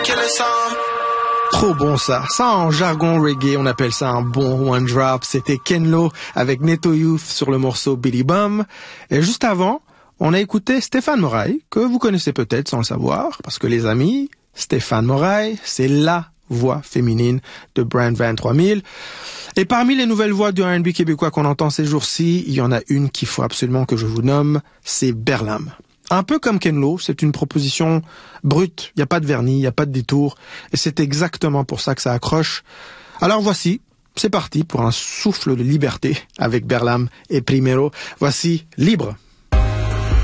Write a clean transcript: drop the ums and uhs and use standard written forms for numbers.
Trop bon ça. Ça en jargon reggae, on appelle ça un bon one drop. C'était Ken Lo avec Neto Youth sur le morceau Billy Bum. Et juste avant, on a écouté Stéphane Moraï, que vous connaissez peut-être sans le savoir, parce que les amis, Stéphane Moraï, c'est la voix féminine de Brand Van 3000. Et parmi les nouvelles voix du R&B québécois qu'on entend ces jours-ci, il y en a une qu'il faut absolument que je vous nomme, c'est Berlam. Un peu comme Ken Lo, c'est une proposition brute, il n'y a pas de vernis, il n'y a pas de détour, et c'est exactement pour ça que ça accroche. Alors voici, c'est parti pour un souffle de liberté avec Berlam et Primero. Voici Libre.